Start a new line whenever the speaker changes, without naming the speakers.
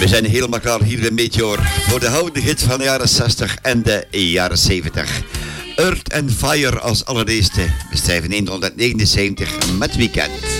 We zijn helemaal klaar hier bij Meteor voor de houden hit van de jaren 60 en de jaren 70. Earth and Fire als allereerste. We schrijven 179 met Weekend.